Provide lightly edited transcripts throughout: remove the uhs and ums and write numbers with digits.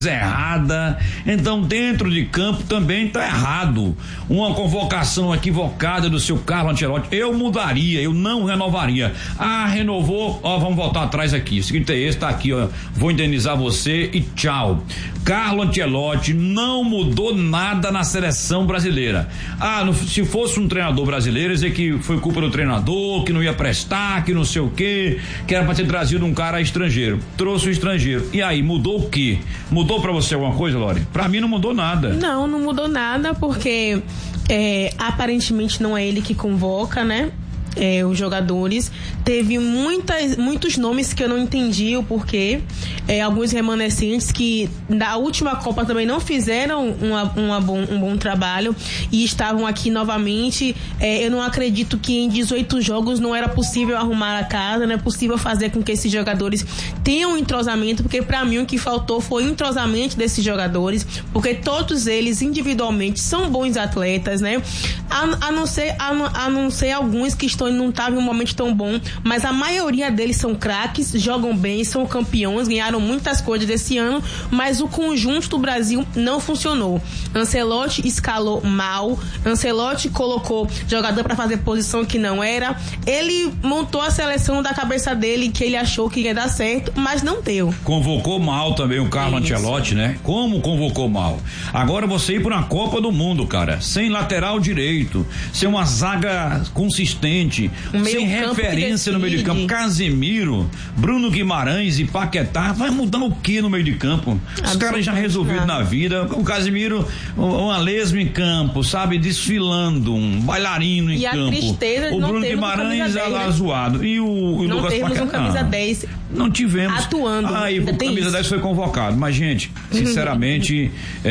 errada, então dentro de campo também tá errado. Uma convocação equivocada do seu Carlo Ancelotti, eu mudaria, eu não renovaria. Renovou, vamos voltar atrás aqui, o seguinte é esse, tá aqui, vou indenizar você e tchau. Carlo Ancelotti não mudou nada na seleção brasileira. Se fosse um treinador brasileiro, dizer que foi culpa do treinador, que não ia prestar, que não sei o quê, que era pra ter trazido um cara estrangeiro. Trouxe o estrangeiro. E aí, mudou o quê? Mudou pra você alguma coisa, Lore? Pra mim não mudou nada. Não mudou nada, porque aparentemente não é ele que convoca, né? Os jogadores. Teve muitos nomes que eu não entendi o porquê. Alguns remanescentes que da última Copa também não fizeram um bom trabalho e estavam aqui novamente. Eu não acredito que em 18 jogos não era possível arrumar a casa, não é possível fazer com que esses jogadores tenham um entrosamento, porque pra mim o que faltou foi o entrosamento desses jogadores, porque todos eles individualmente são bons atletas, né? A não ser alguns que não estavam em um momento tão bom, mas a maioria deles são craques, jogam bem, são campeões, ganharam muitas coisas desse ano, mas o conjunto do Brasil não funcionou. Ancelotti escalou mal, Ancelotti colocou jogador para fazer posição que não era, ele montou a seleção da cabeça dele, que ele achou que ia dar certo, mas não deu. Convocou mal também o Carlo Ancelotti, né? Como convocou mal? Agora você ir para uma Copa do Mundo, cara, sem lateral direito, sem uma zaga consistente, sem referência no meio de campo, Casemiro, Bruno Guimarães e Paquetá, vai mudar o que no meio de campo? Os caras já resolvidos na vida. O Casemiro, uma lesma em campo, sabe, desfilando, um bailarino em campo. A tristeza, o Bruno Guimarães zoado. E o não Lucas Paquetá. Não temos um camisa 10 não tivemos. Atuando. O camisa 10 foi convocado. Mas, gente, sinceramente,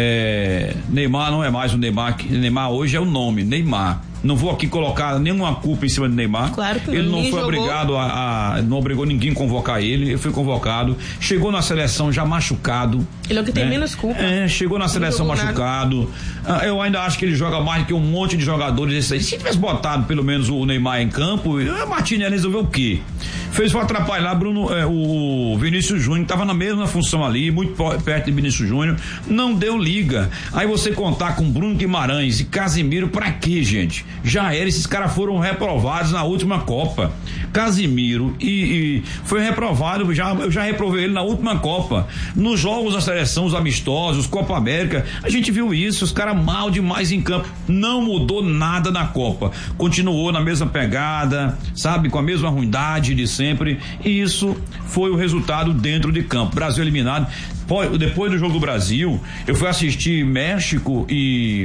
Neymar não é mais o Neymar. Neymar hoje é o nome, Neymar. Não vou aqui colocar nenhuma culpa em cima de Neymar. Claro que ele não foi obrigado não obrigou ninguém a convocar ele. Ele foi convocado. Chegou na seleção já machucado. Ele é o que tem menos culpa. Chegou na seleção machucado. Eu ainda acho que ele joga mais do que um monte de jogadores desse aí. Se tivesse botado pelo menos o Neymar em campo, o Martinelli resolveu o quê? Fez para atrapalhar o Vinícius Júnior, estava na mesma função ali, muito perto de Vinícius Júnior, não deu liga. Aí você contar com Bruno Guimarães e Casemiro, pra quê, gente? Já era, esses caras foram reprovados na última Copa. Casemiro e foi reprovado, eu já reprovei ele na última Copa. Nos jogos da seleção, os amistosos, Copa América, a gente viu isso, os caras mal demais em campo. Não mudou nada na Copa. Continuou na mesma pegada, sabe, com a mesma ruindade de sempre, e isso foi o resultado dentro de campo. Brasil eliminado. Depois do jogo do Brasil, eu fui assistir México e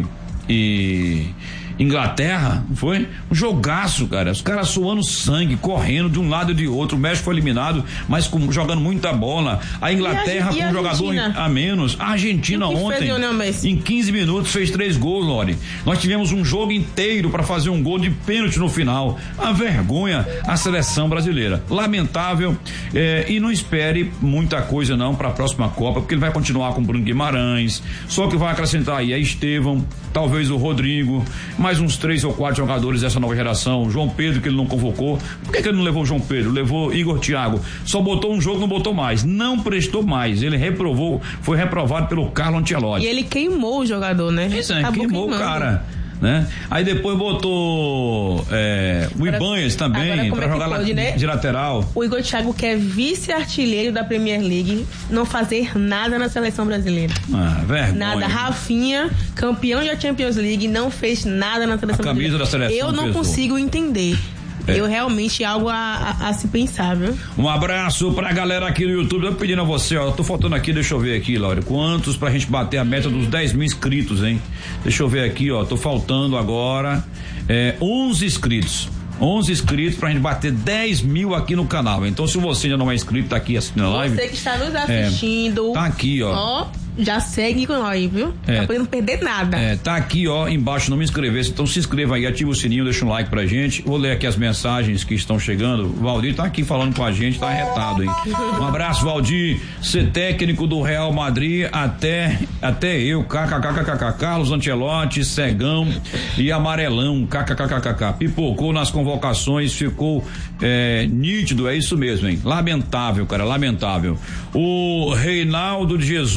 Inglaterra, não foi? Um jogaço, cara. Os caras suando sangue, correndo de um lado e de outro. O México foi eliminado, mas jogando muita bola. A Inglaterra com um jogador a menos. A Argentina ontem, em 15 minutos, fez 3 gols, Lore. Nós tivemos um jogo inteiro para fazer um gol de pênalti no final. A vergonha a seleção brasileira. Lamentável, e não espere muita coisa não para a próxima Copa, porque ele vai continuar com o Bruno Guimarães. Só que vai acrescentar aí Estevão, talvez o Rodrigo, mais uns 3 ou 4 jogadores dessa nova geração. João Pedro, que ele não convocou. Por que ele não levou o João Pedro? Levou Igor Thiago. Só botou um jogo, não botou mais. Não prestou mais. Ele foi reprovado pelo Carlo Ancelotti. E ele queimou o jogador, né? Queimou o cara. Né? Aí depois botou o Ibanez também para jogar pode, né? De lateral. O Igor Thiago, que é vice-artilheiro da Premier League, não fazer nada na seleção brasileira. Vergonha. Nada. Rafinha, campeão da Champions League, não fez nada na seleção brasileira. Da seleção eu não consigo entender. Eu realmente algo a se pensar, viu? Um abraço pra galera aqui no YouTube. Eu pedindo a você, tô faltando aqui, deixa eu ver aqui, Laura, quantos pra gente bater a meta dos 10 mil inscritos, hein? Deixa eu ver aqui, tô faltando agora 11 inscritos. 11 inscritos pra gente bater 10 mil aqui no canal. Então, se você ainda não é inscrito, tá aqui assistindo a live. Você que está nos assistindo. Tá aqui, já segue com nós, viu? Tá podendo perder nada. Tá aqui, embaixo, não me inscrever. Então se inscreva aí, ativa o sininho, deixa um like pra gente. Vou ler aqui as mensagens que estão chegando. O Valdir tá aqui falando com a gente, tá arretado, hein? Um abraço, Valdir. Ser técnico do Real Madrid até eu, kkkk, Carlos Ancelotti, cegão e amarelão, kkkk. Pipocou nas convocações, ficou nítido, é isso mesmo, hein? Lamentável, cara, lamentável. O Reinaldo de Jesus, né?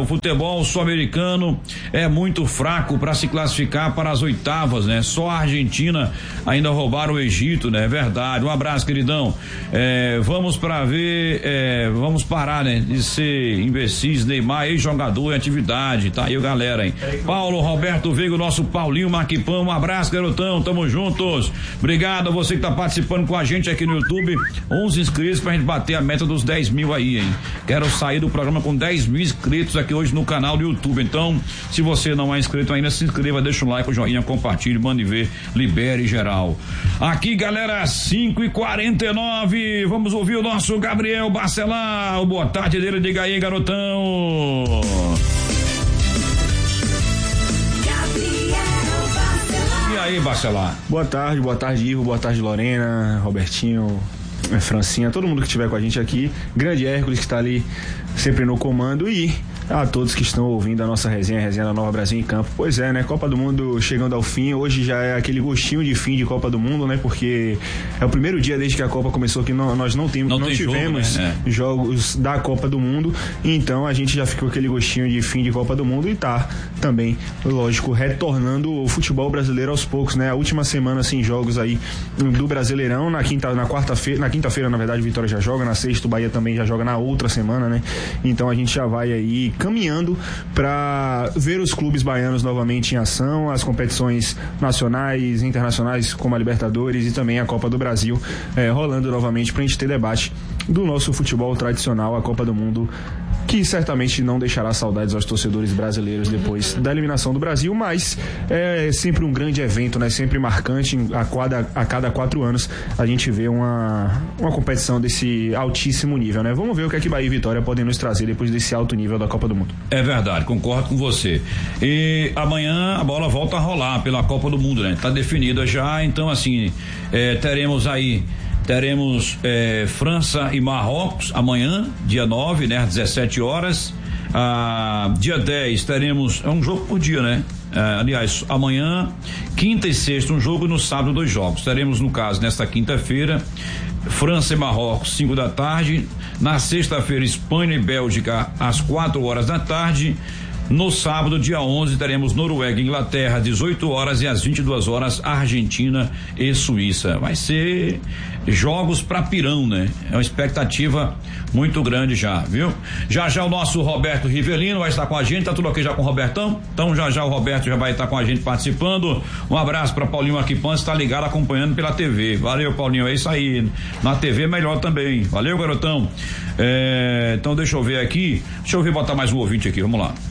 o futebol sul-americano é muito fraco para se classificar para as oitavas, né? Só a Argentina ainda roubaram o Egito, né? É verdade. Um abraço, queridão. Vamos parar, né? De ser imbecis, Neymar, ex-jogador em atividade, tá aí, galera, hein? Paulo Roberto Veiga, nosso Paulinho Marquipão, um abraço, garotão, tamo juntos. Obrigado a você que tá participando com a gente aqui no YouTube. 11 inscritos pra gente bater a meta dos 10 mil aí, hein? Quero sair do programa com 10 mil inscritos aqui hoje no canal do YouTube. Então, se você não é inscrito ainda, se inscreva, deixa o like, o joinha, compartilhe, mande ver, libere geral. Aqui, galera, 5h49, vamos ouvir o nosso Gabriel Bacelar. Boa tarde dele, diga aí, garotão. E aí, Bacelar? Boa tarde, Ivo, boa tarde, Lorena, Robertinho, Francinha, todo mundo que estiver com a gente aqui, grande Hércules que está ali sempre no comando, e a todos que estão ouvindo a nossa resenha da Nova Brasil em Campo. Pois é, né? Copa do Mundo chegando ao fim. Hoje já é aquele gostinho de fim de Copa do Mundo, né? Porque é o primeiro dia desde que a Copa começou que nós não tivemos jogo, né? Jogos da Copa do Mundo. Então a gente já ficou aquele gostinho de fim de Copa do Mundo e tá também, lógico, retornando o futebol brasileiro aos poucos, né? A última semana sem jogos aí do Brasileirão. Na quinta-feira, na verdade, o Vitória já joga. Na sexta, o Bahia também já joga na outra semana, né? Então a gente já vai aí caminhando para ver os clubes baianos novamente em ação, as competições nacionais, internacionais, como a Libertadores e também a Copa do Brasil rolando novamente, para a gente ter debate do nosso futebol tradicional, a Copa do Mundo, que certamente não deixará saudades aos torcedores brasileiros depois da eliminação do Brasil, mas é sempre um grande evento, né? Sempre marcante. A cada 4 anos a gente vê uma competição desse altíssimo nível, né? Vamos ver o que é que Bahia e Vitória podem nos trazer depois desse alto nível da Copa do Mundo. É verdade, concordo com você. E amanhã a bola volta a rolar pela Copa do Mundo, né? Tá definida já, então assim, teremos França e Marrocos amanhã, dia 9, né, às 17 horas. Dia 10 teremos, é um jogo por dia, né? Aliás, amanhã, quinta e sexta, um jogo, e no sábado 2 jogos. Teremos, no caso, nesta quinta-feira, França e Marrocos, 5 da tarde. Na sexta-feira, Espanha e Bélgica, às 4 horas da tarde. No sábado, dia 11, teremos Noruega e Inglaterra, às 18 horas, e às 22 horas, Argentina e Suíça. Vai ser jogos pra pirão, né? É uma expectativa muito grande já, viu? Já o nosso Roberto Rivelino vai estar com a gente, tá tudo ok já com o Robertão? Então já o Roberto já vai estar com a gente participando. Um abraço pra Paulinho Arquipan, está ligado acompanhando pela TV. Valeu, Paulinho, é isso aí. Na TV é melhor também. Valeu, garotão. Então deixa eu ver aqui, botar mais um ouvinte aqui, vamos lá.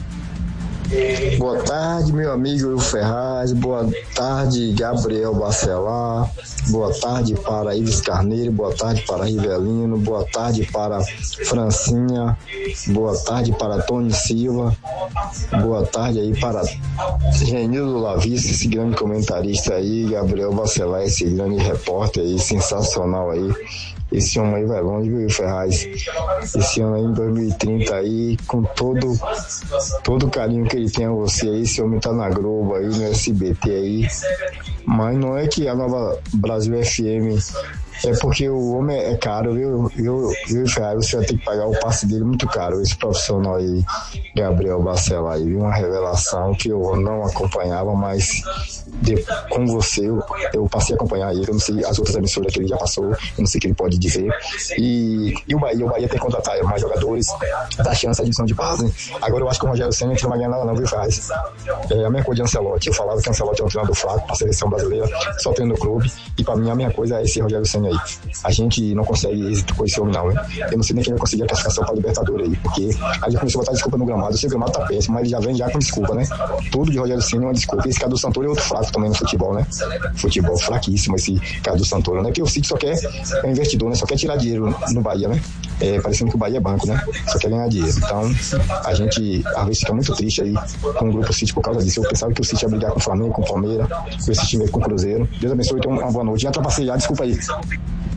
Boa tarde, meu amigo Will Ferraz. Boa tarde, Gabriel Bacelar. Boa tarde para Ives Carneiro. Boa tarde para Rivelino. Boa tarde para Francinha. Boa tarde para Tony Silva. Boa tarde aí para Genildo Lavice, esse grande comentarista aí. Gabriel Bacelar, esse grande repórter aí, sensacional aí. Esse homem aí vai longe, viu, Ferraz? Esse ano aí, em 2030 aí, com todo o carinho que ele tem a você aí, esse homem tá na Globo aí, no SBT aí. Mas não é que a Nova Brasil FM é porque o homem é caro, viu, Ferraz? Você vai ter que pagar o passe dele muito caro, esse profissional aí, Gabriel Bacelar aí, viu? Uma revelação que eu não acompanhava, mas com você eu passei a acompanhar ele. Eu não sei as outras emissoras que ele já passou, eu não sei o que ele pode dizer. E o Bahia tem que contratar mais jogadores, dar chance à divisão de base. Agora eu acho que o Rogério Ceni não vai ganhar nada não, viu, Ferraz? É a mesma coisa de Ancelotti. Eu falava que Ancelotti é um treinador fraco para a seleção brasileira, só treina no clube, e para mim a mesma coisa é esse Rogério Ceni aí. A gente não consegue êxito com esse homem não, né? Eu não sei nem quem vai conseguir a classificação para a Libertadores aí, porque aí já começou a botar desculpa no gramado. Eu sei que o gramado tá péssimo, mas ele já vem com desculpa, né? Tudo de Rogério Ceni é uma desculpa. Esse Cadu Santoro é outro fraco também no futebol, né? Futebol fraquíssimo esse Cadu Santoro, né? Porque o City só quer investidor, né? Só quer tirar dinheiro no Bahia, né? Parecendo que o Bahia é banco, né? Só quer ganhar dinheiro. Então, a gente às vezes fica muito triste aí com o grupo City por causa disso. Eu pensava que o City ia brigar com o Flamengo, com o Palmeiras, com esse time aí, com o Cruzeiro. Deus abençoe, então uma boa noite. Já ultrapassei já, desculpa aí.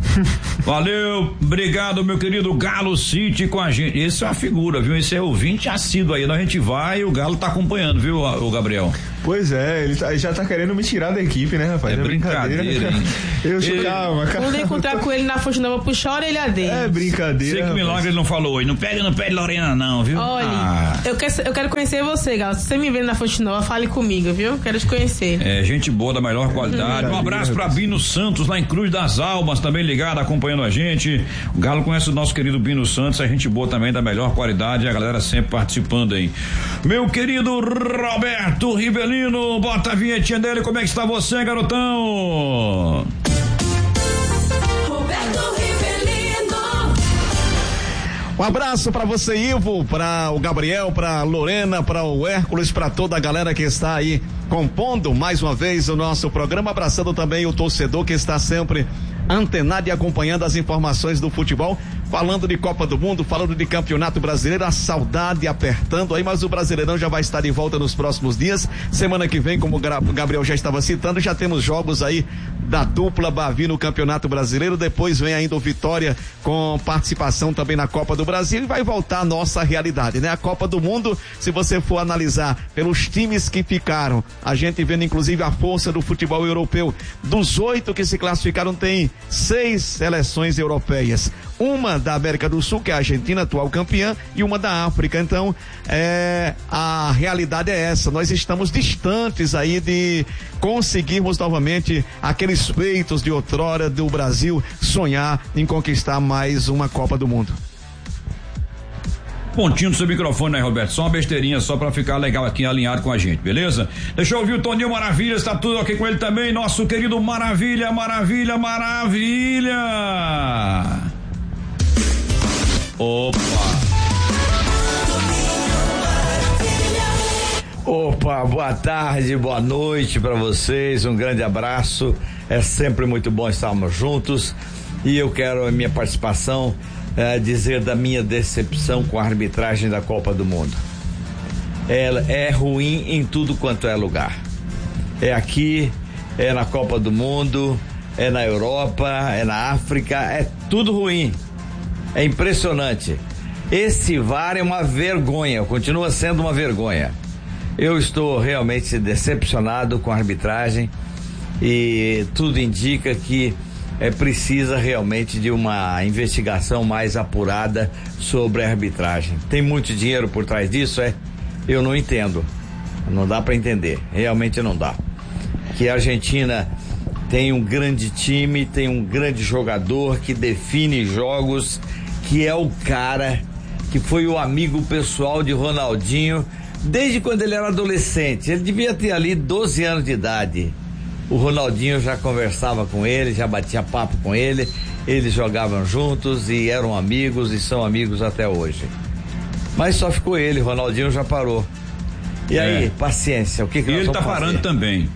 Valeu, obrigado, meu querido Galo City com a gente. Esse é uma figura, viu? Esse é ouvinte assíduo aí. A gente vai e o Galo tá acompanhando, viu, o Gabriel? Pois é, ele já tá querendo me tirar da equipe, né, rapaz? É brincadeira, hein? Calma. Quando encontrar com ele na Fonte Nova, puxa a orelha dele. É brincadeira. Sei que milagre ele não falou hoje. Não pede Lorena, não, viu? Olha, eu quero conhecer você, Galo. Se você me vê na Fonte Nova, fale comigo, viu? Quero te conhecer. É, gente boa da melhor qualidade. Um abraço pra Bino Santos, lá em Cruz das Almas, também ligado, acompanhando a gente. O Galo conhece o nosso querido Bino Santos, é gente boa também da melhor qualidade, a galera sempre participando aí. Meu querido Roberto Rivelino, bota a vinhetinha dele, como é que está você, garotão? Roberto Rivelino. Um abraço pra você, Ivo, pra o Gabriel, pra Lorena, pra o Hércules, pra toda a galera que está aí compondo mais uma vez o nosso programa, abraçando também o torcedor que está sempre antenado e acompanhando as informações do futebol, falando de Copa do Mundo, falando de Campeonato Brasileiro, a saudade apertando aí, mas o Brasileirão já vai estar de volta nos próximos dias. Semana que vem, como o Gabriel já estava citando, já temos jogos aí da dupla Bavi no Campeonato Brasileiro, depois vem ainda o Vitória com participação também na Copa do Brasil e vai voltar a nossa realidade, né? A Copa do Mundo, se você for analisar pelos times que ficaram, a gente vendo inclusive a força do futebol europeu, dos 8 que se classificaram, tem 6 seleções europeias, uma da América do Sul, que é a Argentina, atual campeã, e uma da África. Então, a realidade é essa, nós estamos distantes aí de conseguirmos novamente aqueles feitos de outrora do Brasil, sonhar em conquistar mais uma Copa do Mundo. Pontinho do seu microfone aí, Roberto, só uma besteirinha, só pra ficar legal aqui, alinhado com a gente, beleza? Deixa eu ouvir o Toninho Maravilha, está tudo ok com ele também, nosso querido Maravilha. Opa, boa tarde, boa noite pra vocês, um grande abraço, é sempre muito bom estarmos juntos e eu quero a minha participação dizer da minha decepção com a arbitragem da Copa do Mundo. Ela é ruim em tudo quanto é lugar. É aqui, é na Copa do Mundo, é na Europa, é na África, é tudo ruim. É impressionante. Esse VAR é uma vergonha, continua sendo uma vergonha. Eu estou realmente decepcionado com a arbitragem e tudo indica que precisa realmente de uma investigação mais apurada sobre a arbitragem. Tem muito dinheiro por trás disso, Eu não entendo. Não dá para entender. Realmente não dá. Que a Argentina tem um grande time, tem um grande jogador que define jogos, que é o cara que foi o amigo pessoal de Ronaldinho desde quando ele era adolescente. Ele devia ter ali 12 anos de idade. O Ronaldinho já conversava com ele, já batia papo com ele, eles jogavam juntos e eram amigos e são amigos até hoje. Mas só ficou ele, o Ronaldinho já parou. E aí, paciência, o que nós vamos fazer? Ele tá parando também.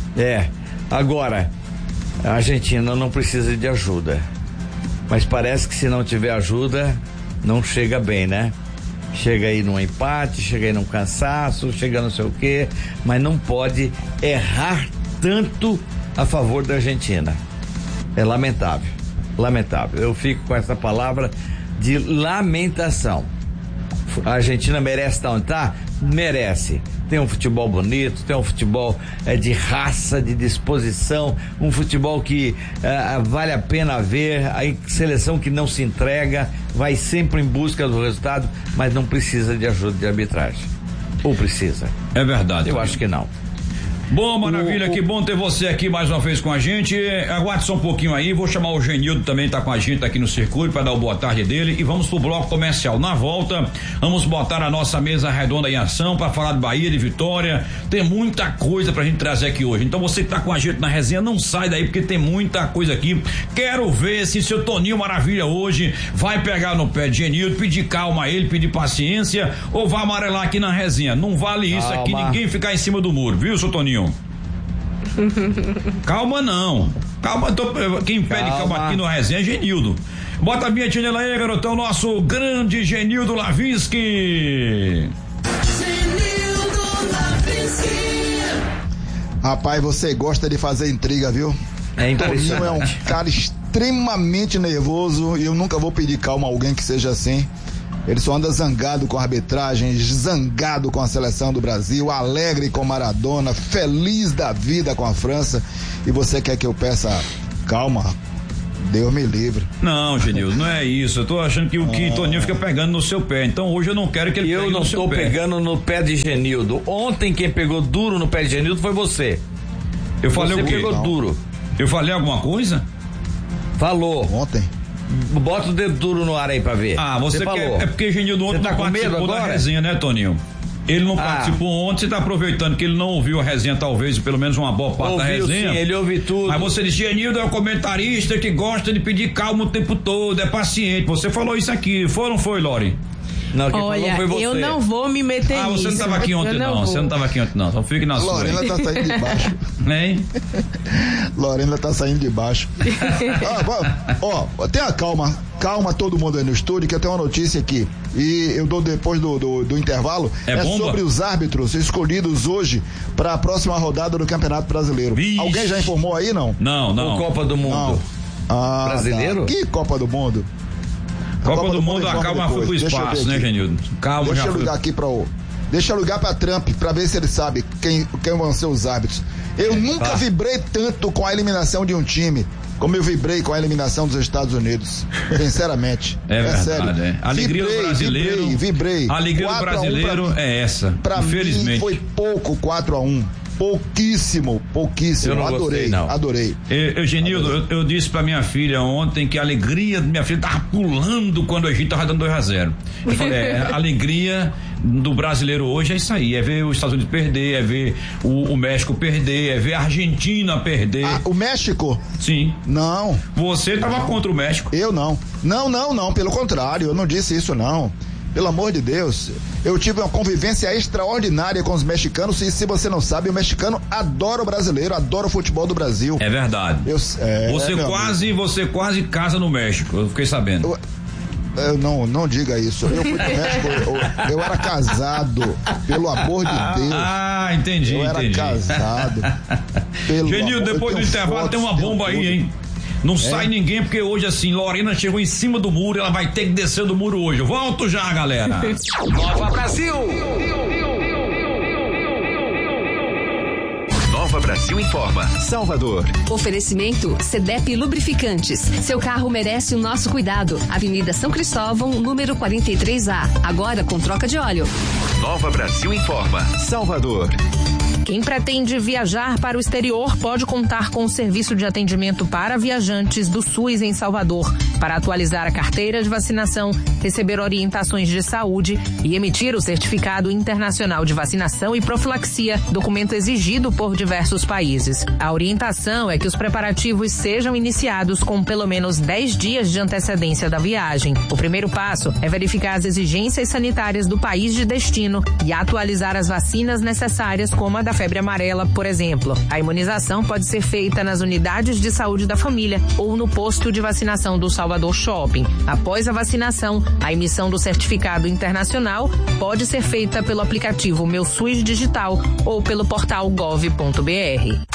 Agora, a Argentina não precisa de ajuda. Mas parece que se não tiver ajuda, não chega bem, né? Chega aí num empate, chega aí num cansaço, chega não sei o quê, mas não pode errar tanto a favor da Argentina. É lamentável, lamentável. Eu fico com essa palavra de lamentação. A Argentina merece estar onde tá? Merece. Tem um futebol bonito, tem um futebol de raça, de disposição, um futebol que vale a pena ver, a seleção que não se entrega, vai sempre em busca do resultado, mas não precisa de ajuda de arbitragem. Ou precisa? É verdade. Eu acho que não. Bom, maravilha, que bom ter você aqui mais uma vez com a gente. Aguarde só um pouquinho aí, vou chamar o Genildo também, tá com a gente aqui no circuito para dar o boa tarde dele e vamos pro bloco comercial. Na volta, vamos botar a nossa mesa redonda em ação para falar de Bahia, de Vitória. Tem muita coisa pra gente trazer aqui hoje. Então você que tá com a gente na resenha, não sai daí porque tem muita coisa aqui. Quero ver se seu Toninho Maravilha hoje vai pegar no pé de Genildo, pedir calma a ele, pedir paciência ou vai amarelar aqui na resenha. Não vale isso aqui, ninguém ficar em cima do muro, viu, seu Toninho? Calma não. Calma, quem pede calma aqui no resenha é Genildo. Bota a vinhetinha lá aí, garotão, nosso grande Genildo Lavinsky. Rapaz, você gosta de fazer intriga, viu? É impressionante. Toninho é um cara extremamente extremamente nervoso e eu nunca vou pedir calma a alguém que seja assim. Ele só anda zangado com a arbitragem, zangado com a seleção do Brasil, alegre com Maradona, feliz da vida com a França. E você quer que eu peça calma? Deus me livre. Não, Genildo, não é isso. Eu tô achando que o Toninho fica pegando no seu pé. Então hoje eu não quero que ele pegue no seu pé. Eu não tô pegando no pé de Genildo. Ontem quem pegou duro no pé de Genildo foi você. Eu falei o quê? Você pegou duro. Eu falei alguma coisa? Falou. Ontem. Bota o dedo duro no ar aí pra ver. Ah, você falou. É porque Genildo ontem não participou da resenha, né, Toninho? Ele não participou ontem, você tá aproveitando que ele não ouviu a resenha, talvez, pelo menos uma boa parte da resenha. Sim, ele ouviu tudo. Mas você disse, Genildo é um comentarista que gosta de pedir calma o tempo todo, é paciente. Você falou isso aqui, foi, Lori? Não, olha, foi você. Eu não vou me meter nisso. Você não estava aqui ontem, não. Você não estava aqui ontem, não. Então fique na sua. Lorena tá saindo de baixo. Hein? Lorena tá saindo de baixo. Tenha calma todo mundo aí no estúdio, que eu tenho uma notícia aqui. E eu dou depois do intervalo. É sobre os árbitros escolhidos hoje para a próxima rodada do Campeonato Brasileiro. Vixe. Alguém já informou aí, não? Não. O Copa do Mundo. Brasileiro? Tá. Que Copa do Mundo? Copa do Mundo acaba, foi pro espaço, né, Genildo? Calma, Deixa eu ligar aqui Deixa eu ligar pra Trump pra ver se ele sabe quem vão ser os árbitros. Eu nunca vibrei tanto com a eliminação de um time como eu vibrei com a eliminação dos Estados Unidos. Sinceramente. É verdade, sério. É. A alegria do brasileiro. Vibrei. A alegria do brasileiro é essa. Pra infelizmente. Mim foi pouco 4-1. Pouquíssimo. Eu não adorei. Genildo, eu disse pra minha filha ontem que a alegria da minha filha tava pulando quando o Egito tava dando 2-0. Eu falei, a alegria do brasileiro hoje é isso aí, é ver os Estados Unidos perder, é ver o México perder, é ver a Argentina perder. O México? Sim. Não. Você tava contra o México? Eu não. Não, pelo contrário, eu não disse isso não. Pelo amor de Deus, eu tive uma convivência extraordinária com os mexicanos e se você não sabe, o mexicano adora o brasileiro, adora o futebol do Brasil. É verdade. Você quase casa no México, eu fiquei sabendo. Não diga isso. Eu fui pro México, eu era casado, pelo amor de Deus. Entendi. Eu era casado. Genildo, depois do intervalo tem uma bomba aí, hein? Não sai ninguém, porque hoje, assim, Lorena chegou em cima do muro, ela vai ter que descer do muro hoje. Volto já, galera. Nova Brasil! Nova Brasil informa. Salvador. Oferecimento CDEP Lubrificantes. Seu carro merece o nosso cuidado. Avenida São Cristóvão, número 43A. Agora com troca de óleo. Nova Brasil informa. Salvador. Quem pretende viajar para o exterior pode contar com o serviço de atendimento para viajantes do SUS em Salvador, para atualizar a carteira de vacinação, receber orientações de saúde e emitir o certificado internacional de vacinação e profilaxia, documento exigido por diversos países. A orientação é que os preparativos sejam iniciados com pelo menos 10 dias de antecedência da viagem. O primeiro passo é verificar as exigências sanitárias do país de destino e atualizar as vacinas necessárias, como a da febre amarela, por exemplo. A imunização pode ser feita nas unidades de saúde da família ou no posto de vacinação do Salvador Shopping. Após a vacinação, a emissão do certificado internacional pode ser feita pelo aplicativo Meu SUS Digital ou pelo portal gov.br.